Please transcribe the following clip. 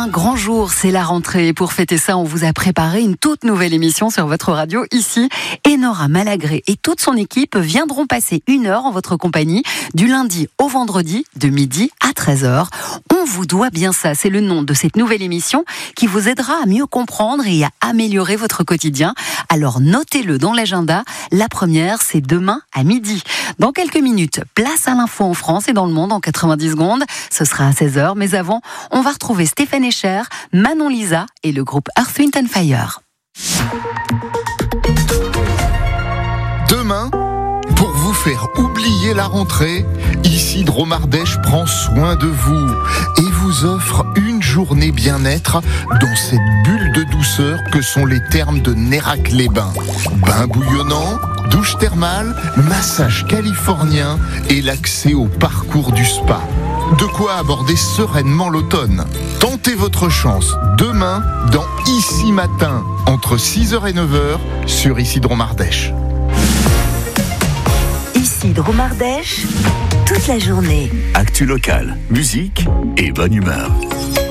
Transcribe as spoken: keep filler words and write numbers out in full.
Demain, grand jour, c'est la rentrée. Pour fêter ça, on vous a préparé une toute nouvelle émission sur votre radio ici. Et Nora Malagré et toute son équipe viendront passer une heure en votre compagnie du lundi au vendredi de midi à treize heures. On vous doit bien ça, c'est le nom de cette nouvelle émission qui vous aidera à mieux comprendre et à améliorer votre quotidien. Alors notez-le dans l'agenda. La première, c'est demain à midi. Dans quelques minutes, place à l'info en France et dans le monde en quatre-vingt-dix secondes. Ce sera à seize heures, mais avant, on va retrouver Stéphane Echer, Manon Lisa et le groupe Earth, Wind and Fire. Demain, pour vous faire oublier la rentrée, Isidro Mardèche prend soin de vous et vous offre une journée bien-être dans cette bulle de douceur que sont les thermes de Nérac-les-Bains. Bain bouillonnant, douche thermale, massage californien et l'accès au parcours du spa. De quoi aborder sereinement l'automne. Tentez votre chance demain dans Ici Matin, entre six heures et neuf heures sur Isidro Mardèche. Isidro Mardèche, toute la journée. Actu local, musique et bonne humeur.